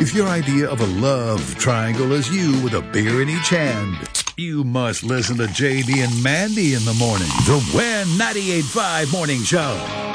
If your idea of a love triangle is you with a beer in each hand, you must listen to JD and Mandy in the morning. The Win 98.5 Morning Show.